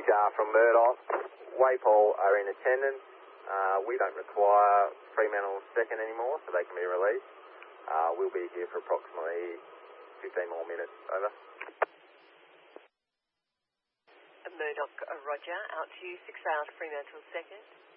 from Murdoch. Waypol are in attendance. We don't require Fremantle second anymore, so they can be released. We'll be here for approximately 15 more minutes. Over. Murdoch, Roger. Out to you. 6 hours, Fremantle second.